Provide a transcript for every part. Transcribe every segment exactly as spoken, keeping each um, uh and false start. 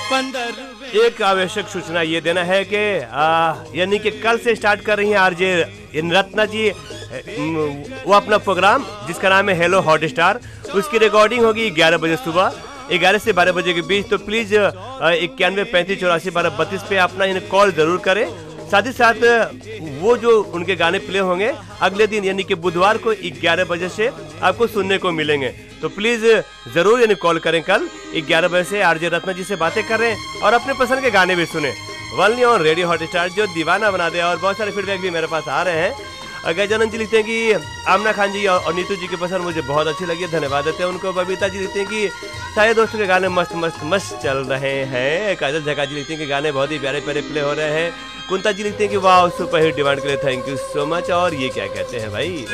एक आवश्यक सूचना ये देना है कि यानी कि कल से स्टार्ट कर रही हैं आरजे रत्ना जी वो अपना प्रोग्राम जिसका नाम है हेलो हॉट स्टार। उसकी रिकॉर्डिंग होगी ग्यारह बजे सुबह, ग्यारह से बारह बजे के बीच। तो प्लीज़ इक्यानवे पैंतीस चौरासी बारह बत्तीस पे अपना इन्हें कॉल ज़रूर करें। साथ ही साथ वो जो उनके गाने प्ले होंगे अगले दिन यानी कि बुधवार को ग्यारह बजे से आपको सुनने को मिलेंगे। तो प्लीज़ ज़रूर यानी कॉल करें कल ग्यारह बजे से, आरजे रत्ना जी से बातें करें और अपने पसंद के गाने भी सुने। Only on radio hot star जो दीवाना बना दे। और बहुत सारे फीडबैक भी मेरे पास आ रहे हैं। गजानंद जी लिखते हैं कि आमना खान जी और नीतू जी की पसंद मुझे बहुत अच्छी लगी, धन्यवाद देते हैं उनको। बबीता जी लिखते हैं कि सारे दोस्तों के गाने मस्त मस्त मस्त चल रहे हैं। काजल झका जी लिखते हैं कि गाने बहुत ही प्यारे प्यारे प्ले हो रहे हैं। कुंता जी लिखते हैं कि वाह सुपर हिट डिमांड के लिए थैंक यू सो मच। और ये क्या कहते हैं भाई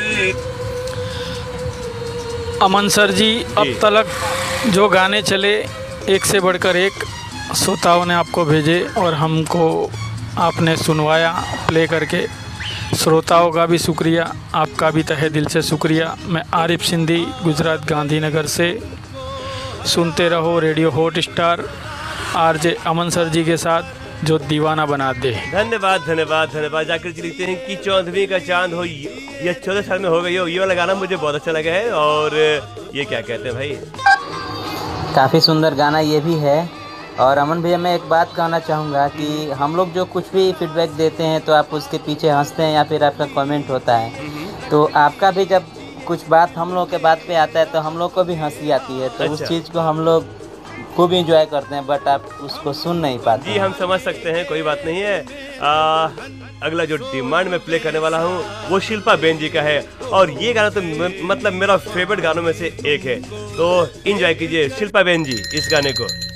अमन सर जी, अब तक जो गाने चले एक से बढ़कर एक श्रोताओं ने आपको भेजे और हमको आपने सुनवाया प्ले करके। श्रोताओं का भी शुक्रिया, आपका भी तहे दिल से शुक्रिया। मैं आरिफ सिंधी गुजरात गांधीनगर से। सुनते रहो रेडियो हॉट स्टार आरजे अमन सर जी के साथ जो दीवाना बना दे। धन्यवाद धन्यवाद धन्यवाद। जाकिर जी लिखते हैं कि चौदहवीं का चांद हो या चौदह साल में हो गई हो, ये वाला गाना मुझे बहुत अच्छा लगा है। और ये क्या कहते हैं भाई, काफ़ी सुंदर गाना ये भी है। और अमन भैया मैं एक बात कहना चाहूँगा कि हम लोग जो कुछ भी फीडबैक देते हैं तो आप उसके पीछे हंसते हैं या फिर आपका कमेंट होता है, तो आपका भी जब कुछ बात हम लोग के बात पे आता है तो हम लोग को भी हंसी आती है। तो अच्छा। उस चीज़ को हम लोग खूब इंजॉय करते हैं, बट आप उसको सुन नहीं पाते। जी हम समझ सकते हैं, कोई बात नहीं है। आ, अगला जो डिमांड में प्ले करने वाला हूँ वो शिल्पा बेन जी का है। और ये गाना तो मतलब मेरा फेवरेट गानों में से एक है। तो एंजॉय कीजिए शिल्पा बेन जी इस गाने को।